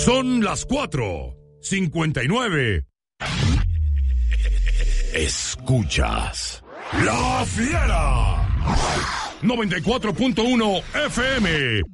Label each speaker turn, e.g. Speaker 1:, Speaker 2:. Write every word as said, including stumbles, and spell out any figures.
Speaker 1: Son las cuatro cincuenta y nueve. Escuchas La Fiera noventa y cuatro punto uno F M